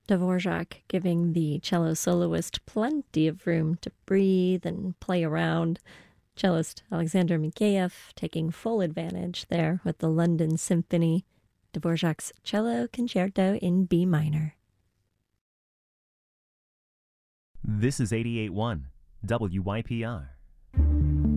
Dvorak giving the cello soloist plenty of room to breathe and play around. Cellist Alexander Mikheyev taking full advantage there with the London Symphony, Dvorak's Cello Concerto in B minor. This is 88.1 WYPR.